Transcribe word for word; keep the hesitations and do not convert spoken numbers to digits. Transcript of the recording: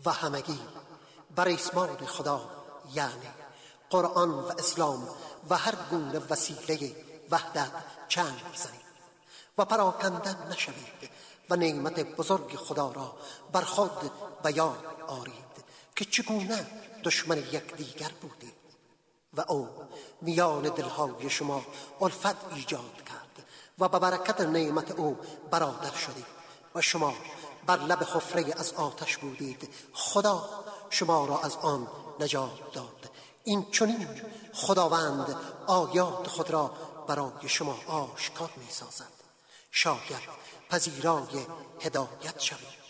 و همگی بر اسمان خدا، یعنی قرآن و اسلام و هر گونه وسیله وحدت چنگ بزنید و پراکنده نشوید و نعمت بزرگ خدا را بر خود به یاد آرید که چگونه دشمن یکدیگر بودید و او میان دلهای شما الفت ایجاد کرد و به برکت نعمت او برادر شدید و شما بر لب حفره از آتش بودید. خدا شما را از آن نجات داد. این چنین خداوند آیات خود را برای شما آشکار می سازد، شاید پذیرای هدایت شوید.